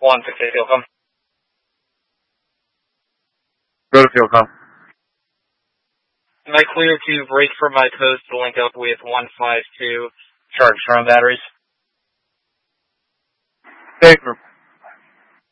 168 Fuelcom. Go to Fuelcom. Am I clear to break from my post to link up with 152 charge from batteries? Safer.